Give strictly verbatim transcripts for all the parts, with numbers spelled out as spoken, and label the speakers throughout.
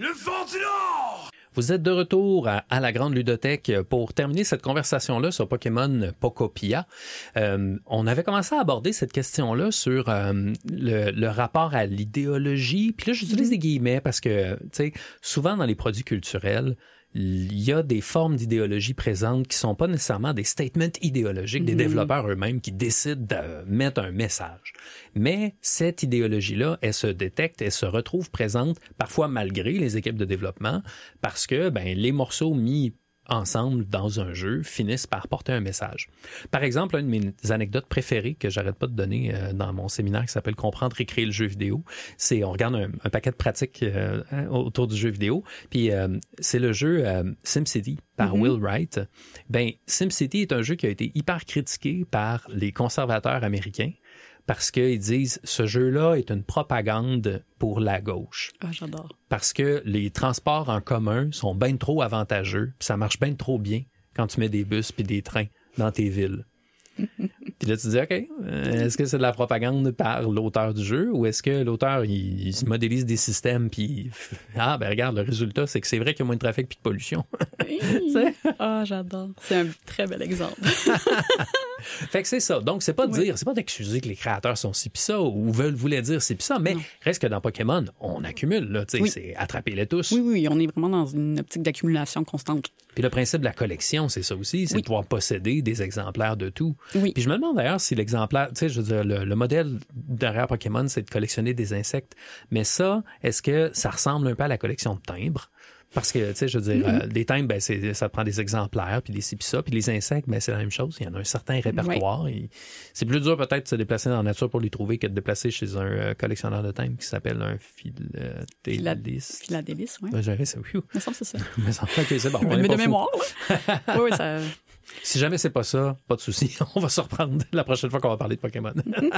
Speaker 1: Le vent du Nord!
Speaker 2: Vous êtes de retour à, à la Grande Ludothèque pour terminer cette conversation-là sur Pokémon Pokopia. Euh, on avait commencé à aborder cette question-là sur euh, le, le rapport à l'idéologie. Puis là, j'utilise des guillemets parce que, tu sais, souvent dans les produits culturels, il y a des formes d'idéologie présentes qui sont pas nécessairement des statements idéologiques des mmh. développeurs eux-mêmes qui décident de mettre un message. Mais cette idéologie-là, elle se détecte, elle se retrouve présente parfois malgré les équipes de développement parce que ben les morceaux mis ensemble dans un jeu finissent par porter un message. Par exemple, une de mes anecdotes préférées que j'arrête pas de donner euh, dans mon séminaire qui s'appelle Comprendre et créer le jeu vidéo, c'est on regarde un, un paquet de pratiques euh, autour du jeu vidéo, puis euh, c'est le jeu euh, SimCity par mm-hmm. Will Wright. Ben SimCity est un jeu qui a été hyper critiqué par les conservateurs américains parce qu'ils disent ce jeu-là est une propagande pour la gauche.
Speaker 3: Ah, j'adore. Parce
Speaker 2: que les transports en commun sont bien trop avantageux, puis ça marche bien trop bien quand tu mets des bus puis des trains dans tes villes. Puis là, tu te dis, OK, euh, est-ce que c'est de la propagande par l'auteur du jeu ou est-ce que l'auteur, il, il modélise des systèmes puis ah, ben regarde, le résultat, c'est que c'est vrai qu'il y a moins de trafic puis de pollution.
Speaker 3: Ah, j'adore. C'est un très bel exemple.
Speaker 2: Fait que c'est ça. Donc, c'est pas de oui. dire, c'est pas d'excuser que les créateurs sont ci pis ça ou veulent, voulaient dire ci pis ça, mais non. Reste que dans Pokémon, on accumule, là, tu sais, oui. c'est attraper-les tous.
Speaker 3: Oui, oui, on est vraiment dans une optique d'accumulation constante.
Speaker 2: Puis le principe de la collection, c'est ça aussi, c'est oui. de pouvoir posséder des exemplaires de tout.
Speaker 3: Oui.
Speaker 2: Puis je me demande d'ailleurs si l'exemplaire, tu sais, je veux dire, le, le modèle derrière Pokémon, c'est de collectionner des insectes. Mais ça, est-ce que ça ressemble un peu à la collection de timbres? Parce que, tu sais, je veux dire, mm-hmm. euh, des timbres, ben, c'est, ça prend des exemplaires, puis des ci, puis ça. Puis les insectes, ben, c'est la même chose. Il y en a un certain répertoire. Oui. Et c'est plus dur peut-être de se déplacer dans la nature pour les trouver que de déplacer chez un euh, collectionneur de timbres qui s'appelle un philatéliste.
Speaker 3: Philatéliste, oui.
Speaker 2: Ben, j'avais ça, oui.
Speaker 3: Il me semble que c'est ça.
Speaker 2: Il me semble que c'est bon.
Speaker 3: Mais de mémoire, là. Oui, oui, ça...
Speaker 2: Si jamais c'est pas ça, pas de souci, on va se reprendre la prochaine fois qu'on va parler de Pokémon.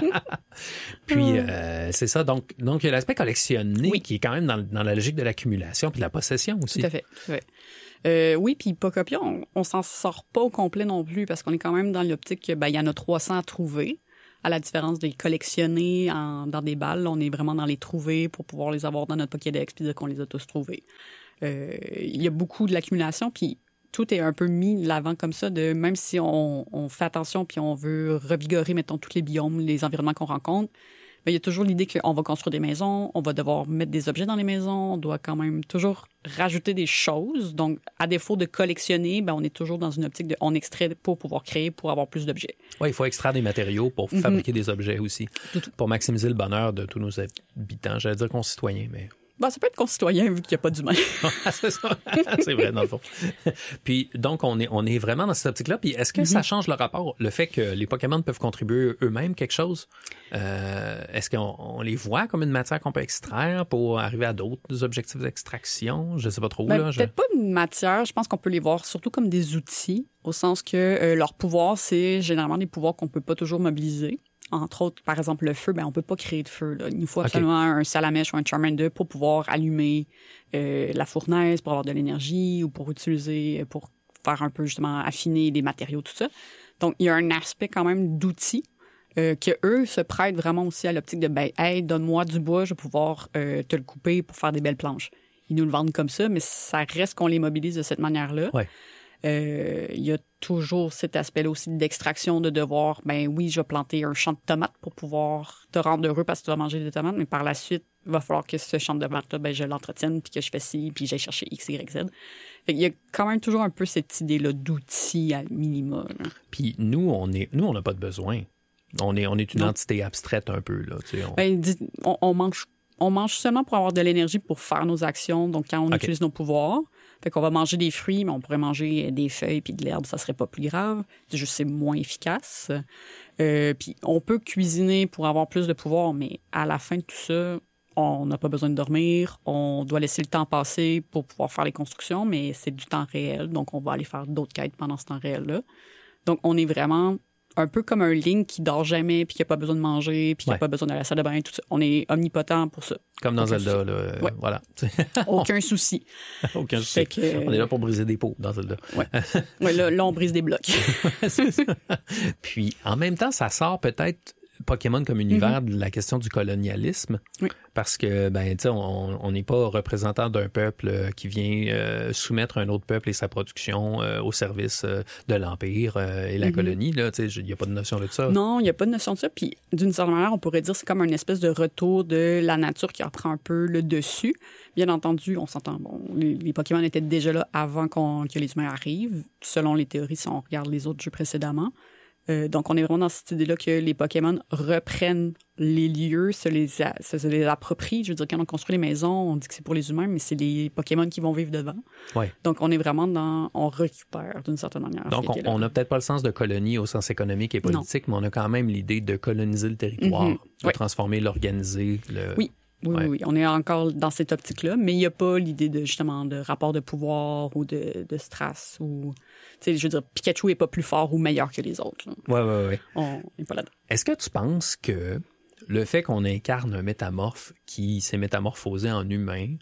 Speaker 2: Puis euh, c'est ça, donc donc il y a l'aspect collectionné oui. qui est quand même dans, dans la logique de l'accumulation puis de la possession aussi.
Speaker 3: Tout à fait, tout à fait. Euh, oui, puis Pokopia, on, on s'en sort pas au complet non plus parce qu'on est quand même dans l'optique que ben il y en a trois cents à trouver. À la différence de les collectionner en, dans des balles, on est vraiment dans les trouver pour pouvoir les avoir dans notre Pokédex puis dire qu'on les a tous trouvés. Euh, il y a beaucoup de l'accumulation puis tout est un peu mis de l'avant comme ça, de même si on, on fait attention puis on veut revigorer, mettons, tous les biomes, les environnements qu'on rencontre, ben, il y a toujours l'idée qu'on va construire des maisons, on va devoir mettre des objets dans les maisons, on doit quand même toujours rajouter des choses. Donc, à défaut de collectionner, ben, on est toujours dans une optique de on extrait pour pouvoir créer, pour avoir plus d'objets.
Speaker 2: Oui, il faut extraire des matériaux pour mm-hmm. fabriquer des objets aussi, tout, tout. Pour maximiser le bonheur de tous nos habitants. J'allais dire concitoyens, mais...
Speaker 3: Ben, ça peut être concitoyen vu qu'il n'y a pas d'humain.
Speaker 2: c'est ça. C'est vrai, dans le fond. Puis, donc, on est, on est vraiment dans cette optique-là. Puis, est-ce que mm-hmm. ça change le rapport, le fait que les Pokémon peuvent contribuer eux-mêmes quelque chose? Euh, est-ce qu'on on les voit comme une matière qu'on peut extraire pour arriver à d'autres objectifs d'extraction? Je sais pas trop.
Speaker 3: Ben,
Speaker 2: là.
Speaker 3: Peut-être
Speaker 2: je...
Speaker 3: pas une matière. Je pense qu'on peut les voir surtout comme des outils, au sens que euh, leur pouvoir, c'est généralement des pouvoirs qu'on peut pas toujours mobiliser. Entre autres, par exemple, le feu, ben on peut pas créer de feu. Là. Il nous faut absolument okay. un Salamèche ou un Charmander pour pouvoir allumer euh, la fournaise, pour avoir de l'énergie ou pour utiliser, pour faire un peu justement affiner les matériaux, tout ça. Donc, il y a un aspect quand même d'outils euh, que eux se prêtent vraiment aussi à l'optique de ben, hey, donne-moi du bois, je vais pouvoir euh, te le couper pour faire des belles planches. Ils nous le vendent comme ça, mais ça reste qu'on les mobilise de cette manière-là.
Speaker 2: Ouais.
Speaker 3: Euh, il y a toujours cet aspect-là aussi d'extraction, de devoir, ben oui, je vais planter un champ de tomates pour pouvoir te rendre heureux parce que tu vas manger des tomates, mais par la suite, il va falloir que ce champ de tomates-là, ben je l'entretienne, puis que je fais ci, puis j'aille chercher X, Y, Z. Fait qu'il y a quand même toujours un peu cette idée-là d'outils à minimum.
Speaker 2: Puis nous, on est, nous, on n'a pas de besoin. On est, on est une non. entité abstraite un peu, là. Tu sais, on...
Speaker 3: Ben, dit, on, on mange On mange seulement pour avoir de l'énergie pour faire nos actions, donc quand on okay. utilise nos pouvoirs. Fait qu'on va manger des fruits, mais on pourrait manger des feuilles puis de l'herbe, ça serait pas plus grave. C'est juste c'est moins efficace. Euh, puis on peut cuisiner pour avoir plus de pouvoir, mais à la fin de tout ça, on n'a pas besoin de dormir. On doit laisser le temps passer pour pouvoir faire les constructions, mais c'est du temps réel, donc on va aller faire d'autres quêtes pendant ce temps réel-là. Donc on est vraiment un peu comme un Link qui dort jamais, puis qui a pas besoin de manger, puis qui ouais. a pas besoin de la salle de bain, tout ça. On est omnipotent pour ça.
Speaker 2: Comme dans Aucun Zelda, souci. là. Euh,
Speaker 3: ouais.
Speaker 2: Voilà.
Speaker 3: Aucun souci.
Speaker 2: Aucun souci. Que, on est là pour briser des pots dans Zelda.
Speaker 3: Ouais. ouais là, là, on brise des blocs.
Speaker 2: C'est ça. Puis, en même temps, ça sort peut-être Pokémon comme univers,
Speaker 3: Mm-hmm.
Speaker 2: de la question du colonialisme.
Speaker 3: Oui.
Speaker 2: Parce que, ben, tu sais, on n'est pas représentant d'un peuple euh, qui vient euh, soumettre un autre peuple et sa production euh, au service euh, de l'Empire euh, et la
Speaker 3: Mm-hmm.
Speaker 2: colonie. Là, tu sais, il n'y a pas de notion de ça.
Speaker 3: Non, il n'y a pas de notion de ça. Puis, d'une certaine manière, on pourrait dire que c'est comme une espèce de retour de la nature qui reprend un peu le dessus. Bien entendu, on s'entend, bon, les, les Pokémon étaient déjà là avant qu'on, que les humains arrivent, selon les théories, si on regarde les autres jeux précédemment. Euh, donc, on est vraiment dans cette idée-là que les Pokémon reprennent les lieux, se les, a, se, se les approprient. Je veux dire, quand on construit les maisons, on dit que c'est pour les humains, mais c'est les Pokémon qui vont vivre dedans.
Speaker 2: Ouais.
Speaker 3: Donc, on est vraiment dans... On récupère, d'une certaine manière.
Speaker 2: Donc, on n'a peut-être pas le sens de colonie au sens économique et politique, non. mais on a quand même l'idée de coloniser le territoire, mm-hmm. de ouais. transformer, l'organiser. Le...
Speaker 3: Oui. Oui,
Speaker 2: ouais.
Speaker 3: oui, on est encore dans cette optique-là, mais il n'y a pas l'idée de, justement, de rapport de pouvoir ou de, de strass ou... Tu sais, je veux dire, Pikachu n'est pas plus fort ou meilleur que les autres. Là.
Speaker 2: Ouais, ouais, ouais.
Speaker 3: On n'est pas là-dedans.
Speaker 2: Est-ce que tu penses que le fait qu'on incarne un métamorphe qui s'est métamorphosé en humain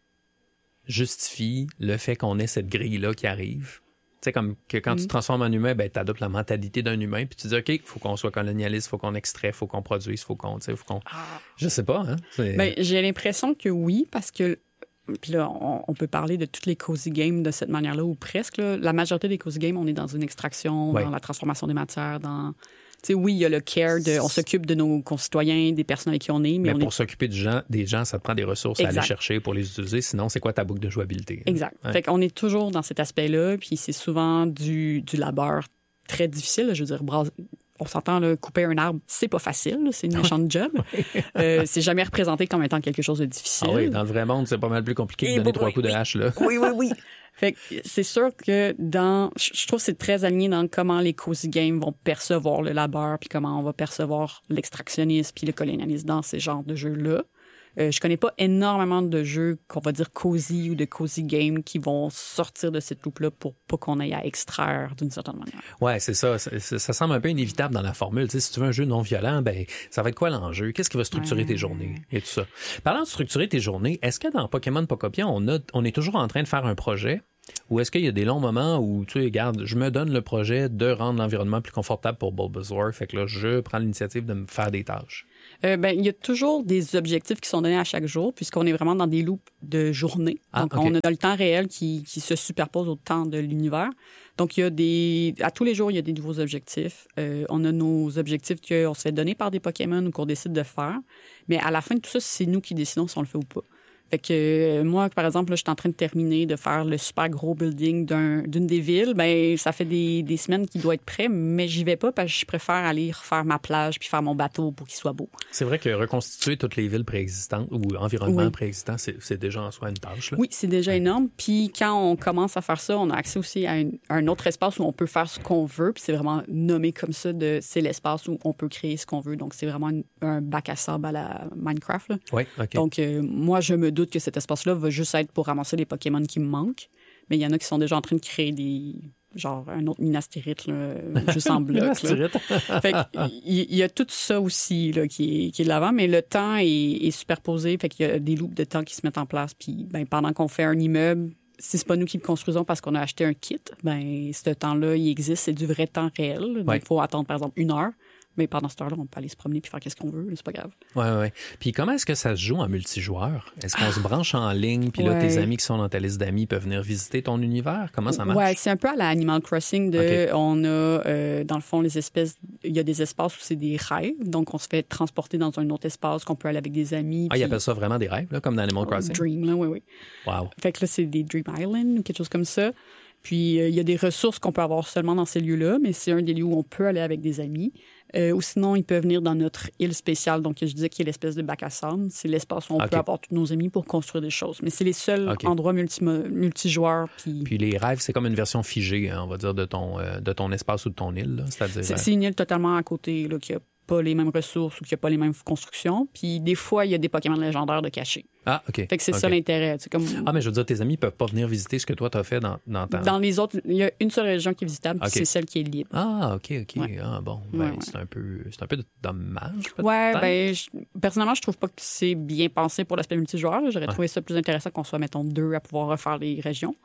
Speaker 2: justifie le fait qu'on ait cette grille-là qui arrive? Tu sais, comme que quand mm. tu te transformes en humain, ben, tu adoptes la mentalité d'un humain, puis tu dis, OK, il faut qu'on soit colonialiste, il faut qu'on extrait, il faut qu'on produise, il faut qu'on, tu sais, faut qu'on...
Speaker 3: Ah.
Speaker 2: Je sais pas, hein?
Speaker 3: Ben, j'ai l'impression que oui, parce que, puis là, on, on peut parler de toutes les cozy games de cette manière-là, ou presque, là. La majorité des cozy games, on est dans une extraction, ouais. dans la transformation des matières, dans... Tu sais, oui, il y a le care, de, on s'occupe de nos concitoyens, des personnes avec qui on est. Mais,
Speaker 2: mais
Speaker 3: on
Speaker 2: pour
Speaker 3: est...
Speaker 2: s'occuper du gens, des gens, ça te prend des ressources exact. À aller chercher pour les utiliser. Sinon, c'est quoi ta boucle de jouabilité?
Speaker 3: Exact. Ouais. Fait qu'on est toujours dans cet aspect-là, puis c'est souvent du, du labeur très difficile. Je veux dire, bras... on s'entend, là, couper un arbre, c'est pas facile. Là, c'est une méchante job. euh, c'est jamais représenté comme étant quelque chose de difficile.
Speaker 2: Ah oui, dans le vrai monde, c'est pas mal plus compliqué que de donner trois oui, coups de hache. Là.
Speaker 3: Oui, oui, oui. Fait que c'est sûr que dans, je trouve que c'est très aligné dans comment les cozy games vont percevoir le labeur, puis comment on va percevoir l'extractionnisme puis le colonialisme dans ces genres de jeux-là. Euh, je connais pas énormément de jeux qu'on va dire cozy ou de cozy games qui vont sortir de cette loupe-là pour pas qu'on aille à extraire d'une certaine manière.
Speaker 2: Ouais, c'est ça. Ça, ça semble un peu inévitable dans la formule. Tu sais, si tu veux un jeu non violent, ben ça va être quoi l'enjeu? Qu'est-ce qui va structurer ouais. tes journées et tout ça? Parlant de structurer tes journées, est-ce que dans Pokémon Pocopia, on a, on est toujours en train de faire un projet? Ou est-ce qu'il y a des longs moments où, tu sais, regarde, je me donne le projet de rendre l'environnement plus confortable pour Bulbasaur, fait que là, je prends l'initiative de me faire des tâches?
Speaker 3: Euh, ben, il y a toujours des objectifs qui sont donnés à chaque jour, puisqu'on est vraiment dans des loops de journée. Ah, Donc, okay. on a le temps réel qui, qui se superpose au temps de l'univers. Donc, il y a des, à tous les jours, il y a des nouveaux objectifs. Euh, on a nos objectifs qu'on se fait donner par des Pokémon ou qu'on décide de faire. Mais à la fin de tout ça, c'est nous qui décidons si on le fait ou pas. Fait que euh, moi, par exemple, là, je suis en train de terminer de faire le super gros building d'un, d'une des villes. Ben, ça fait des, des semaines qu'il doit être prêt, mais j'y vais pas parce que je préfère aller refaire ma plage puis faire mon bateau pour qu'il soit beau.
Speaker 2: C'est vrai que reconstituer toutes les villes préexistantes ou environnements
Speaker 3: oui.
Speaker 2: préexistants, c'est, c'est déjà en soi une tâche. Là.
Speaker 3: Oui, c'est déjà ouais. énorme. Puis quand on commence à faire ça, on a accès aussi à, une, à un autre espace où on peut faire ce qu'on veut. Puis c'est vraiment nommé comme ça, de, c'est l'espace où on peut créer ce qu'on veut. Donc c'est vraiment une, un bac à sable à la Minecraft. Là.
Speaker 2: Oui, OK.
Speaker 3: Donc euh, moi, je me doute que cet espace-là va juste être pour ramasser les Pokémon qui me manquent. Mais il y en a qui sont déjà en train de créer des... genre un autre Minastyrite, là, juste en bloc. Fait il y, y a tout ça aussi là, qui, est, qui est de l'avant, mais le temps est, est superposé. Fait qu'il y a des loops de temps qui se mettent en place. Puis ben, pendant qu'on fait un immeuble, si c'est pas nous qui le construisons parce qu'on a acheté un kit, ben ce temps-là, il existe. C'est du vrai temps réel. Donc, il ouais. faut attendre, par exemple, une heure. Mais pendant cette heure-là, on peut aller se promener puis faire qu'est-ce qu'on veut, c'est pas grave.
Speaker 2: Ouais, ouais. Puis comment est-ce que ça se joue en multijoueur? Est-ce qu'on ah. se branche en ligne puis là, ouais. tes amis qui sont dans ta liste d'amis peuvent venir visiter ton univers? Comment ça marche?
Speaker 3: Ouais, c'est un peu à la Animal Crossing de, okay. on a, euh, dans le fond, les espèces, il y a des espaces où c'est des rêves. Donc, on se fait transporter dans un autre espace qu'on peut aller avec des amis.
Speaker 2: Ah, puis... ils appellent ça vraiment des rêves, là, comme dans Animal Crossing?
Speaker 3: Dream, là, oui, oui.
Speaker 2: Wow.
Speaker 3: Fait que là, c'est des Dream Island ou quelque chose comme ça. Puis, il euh, y a des ressources qu'on peut avoir seulement dans ces lieux-là, mais c'est un des lieux où on peut aller avec des amis. Euh, ou sinon, ils peuvent venir dans notre île spéciale. Donc, je disais qu'il y a l'espèce de bac à sable. C'est l'espace où on okay. peut avoir tous nos amis pour construire des choses. Mais c'est les seuls okay. endroits multi- multijoueurs. Puis...
Speaker 2: puis les rêves, c'est comme une version figée, hein, on va dire, de ton, euh, de ton espace ou de ton île. Là, c'est-à-dire,
Speaker 3: c'est,
Speaker 2: euh...
Speaker 3: c'est une île totalement à côté, là, qui a pas les mêmes ressources ou qui a pas les mêmes constructions. Puis des fois, il y a des Pokémon légendaires de cachés.
Speaker 2: Ah, OK.
Speaker 3: Fait que c'est
Speaker 2: okay.
Speaker 3: ça l'intérêt. C'est comme...
Speaker 2: Ah, mais je veux dire, tes amis peuvent pas venir visiter ce que toi, t'as fait dans, dans ta...
Speaker 3: Dans les autres, il y a une seule région qui est visitable, okay. c'est celle qui est libre.
Speaker 2: Ah, OK, OK. Ouais. Ah, bon. Ben, ouais, ouais. c'est un peu, c'est un peu dommage, peut-être.
Speaker 3: Ouais, ben, je, personnellement, je trouve pas que c'est bien pensé pour l'aspect multijoueur. J'aurais ouais. trouvé ça plus intéressant qu'on soit, mettons, deux à pouvoir refaire les régions.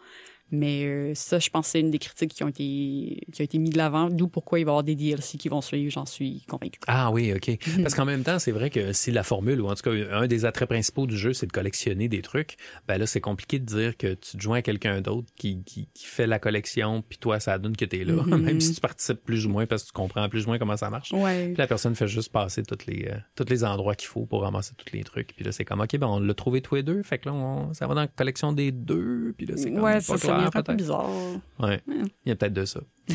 Speaker 3: Mais euh, ça, je pense que c'est une des critiques qui ont été qui a été mis de l'avant, d'où pourquoi il va y avoir des D L C qui vont suivre, j'en suis convaincu.
Speaker 2: Ah oui, OK. Parce qu'en même temps, c'est vrai que si la formule, ou en tout cas, un des attraits principaux du jeu, c'est de collectionner des trucs, ben là, c'est compliqué de dire que tu te joins à quelqu'un d'autre qui, qui, qui fait la collection, puis toi, ça donne que t'es là, mm-hmm. même si tu participes plus ou moins, parce que tu comprends plus ou moins comment ça marche.
Speaker 3: Ouais.
Speaker 2: Puis la personne fait juste passer tous les, euh, tous les endroits qu'il faut pour ramasser tous les trucs. Puis là, c'est comme, OK, ben on l'a trouvé tous les deux, fait que là, on, ça va dans la collection des deux, puis là, c'est comme
Speaker 3: ouais,
Speaker 2: pas
Speaker 3: ça,
Speaker 2: clair,
Speaker 3: ça un peu bizarre.
Speaker 2: Ouais. ouais, il y a peut-être de ça. Mm.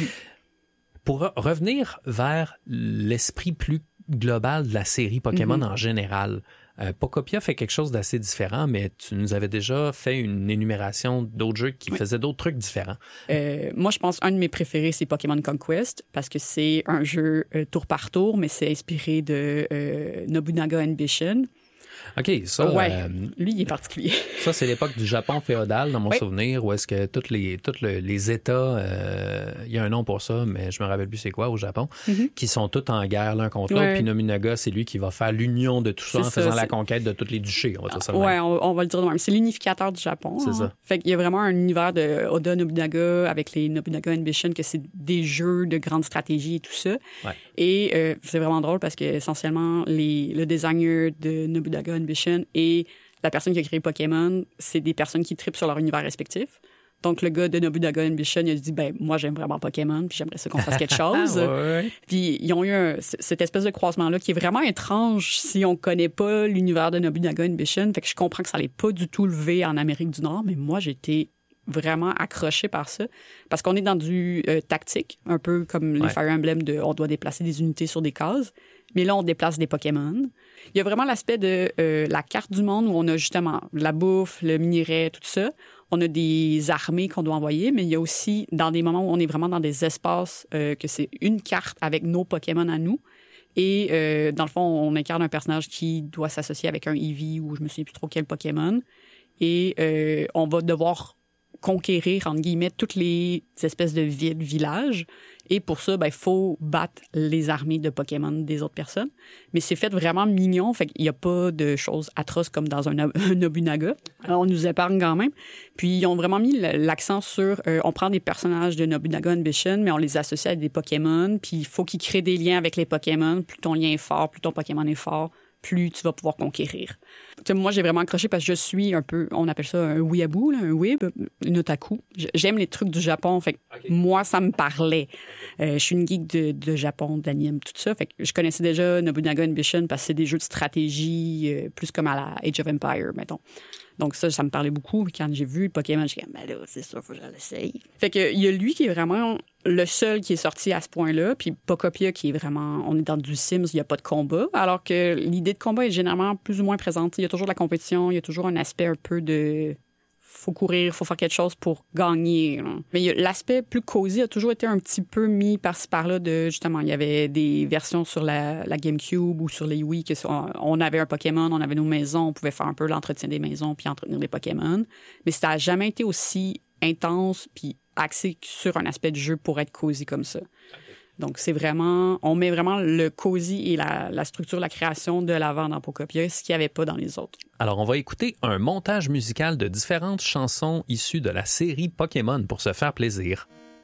Speaker 2: Pour re- revenir vers l'esprit plus global de la série Pokémon mm-hmm. en général, euh, Pokopia fait quelque chose d'assez différent, mais tu nous avais déjà fait une énumération d'autres jeux qui oui. faisaient d'autres trucs différents.
Speaker 3: Euh, moi, je pense un de mes préférés, c'est Pokémon Conquest, parce que c'est un jeu euh, tour par tour, mais c'est inspiré de euh, Nobunaga Ambition.
Speaker 2: OK, ça...
Speaker 3: Ouais,
Speaker 2: euh,
Speaker 3: lui, il est particulier.
Speaker 2: Ça, c'est l'époque du Japon féodal, dans mon
Speaker 3: oui.
Speaker 2: souvenir, où est-ce que tous les, tous le, les États, euh, il y a un nom pour ça, mais je me rappelle plus c'est quoi au Japon, mm-hmm. qui sont tous en guerre l'un contre l'autre, ouais. puis Nobunaga, c'est lui qui va faire l'union de tout ça c'est en faisant ça, la c'est... conquête de tous les duchés, on va dire ça.
Speaker 3: Ouais, on, on va le dire de même. C'est l'unificateur du Japon.
Speaker 2: C'est
Speaker 3: hein.
Speaker 2: ça.
Speaker 3: Fait qu'il y a vraiment un univers de Oda Nobunaga avec les Nobunaga Ambition, que c'est des jeux de grande stratégie et tout ça.
Speaker 2: Ouais.
Speaker 3: Et euh, c'est vraiment drôle parce que essentiellement, les, le designer de Nobunaga Ambition et la personne qui a créé Pokémon, c'est des personnes qui trippent sur leur univers respectif. Donc, le gars de Nobunaga Ambition, il a dit, ben, moi, j'aime vraiment Pokémon, puis j'aimerais ça qu'on fasse quelque chose.
Speaker 2: ouais, ouais.
Speaker 3: Puis, ils ont eu un, cette espèce de croisement-là qui est vraiment étrange si on connaît pas l'univers de Nobunaga Ambition. Fait que je comprends que ça l'ait pas du tout levé en Amérique du Nord, mais moi, j'étais vraiment accroché par ça. Parce qu'on est dans du euh, tactique, un peu comme les ouais. Fire Emblem de on doit déplacer des unités sur des cases. Mais là, on déplace des Pokémon. Il y a vraiment l'aspect de euh, la carte du monde où on a justement la bouffe, le minerai, tout ça. On a des armées qu'on doit envoyer, mais il y a aussi dans des moments où on est vraiment dans des espaces euh, que c'est une carte avec nos Pokémon à nous. Et euh, dans le fond, on incarne un personnage qui doit s'associer avec un Eevee ou je me souviens plus trop quel Pokémon. Et euh, on va devoir conquérir, entre guillemets, toutes les espèces de villes, villages. Et pour ça, ben, il faut battre les armées de Pokémon des autres personnes. Mais c'est fait vraiment mignon, fait qu'il n'y a pas de choses atroces comme dans un, un Nobunaga. Alors, on nous épargne quand même. Puis, ils ont vraiment mis l'accent sur... Euh, on prend des personnages de Nobunaga Ambition, mais on les associe à des Pokémon. Puis, il faut qu'ils créent des liens avec les Pokémon. Plus ton lien est fort, plus ton Pokémon est fort, plus tu vas pouvoir conquérir. T'sais, moi, j'ai vraiment accroché parce que je suis un peu, on appelle ça un weeaboo, là, un weeb, une otaku. J'aime les trucs du Japon, fait que okay. moi, ça me parlait. Euh, je suis une geek de, de Japon, d'anime, tout ça. Fait que je connaissais déjà Nobunaga Ambition parce que c'est des jeux de stratégie euh, plus comme à la Age of Empires, mettons. Donc ça, ça me parlait beaucoup. Puis quand j'ai vu le Pokémon, j'ai dit, ben là, c'est sûr, faut que je l'essaye. Fait que il y a lui qui est vraiment le seul qui est sorti à ce point-là. Puis Pokopia qui est vraiment, on est dans du Sims, il n'y a pas de combat. Alors que l'idée de combat est généralement plus ou moins présente. Il y a toujours de la compétition, il y a toujours un aspect un peu de... faut courir, faut faire quelque chose pour gagner. Là. Mais il y a, l'aspect plus cosy a toujours été un petit peu mis par-ci par-là de, justement, il y avait des versions sur la, la GameCube ou sur les Wii que on, on avait un Pokémon, on avait nos maisons, on pouvait faire un peu l'entretien des maisons puis entretenir les Pokémon. Mais ça n'a jamais été aussi intense puis axé sur un aspect de jeu pour être cosy comme ça. Donc, c'est vraiment... On met vraiment le cosy et la, la structure, la création de l'avant dans Pokopia, ce qu'il n'y avait pas dans les autres.
Speaker 2: Alors, on va écouter un montage musical de différentes chansons issues de la série Pokémon pour se faire plaisir.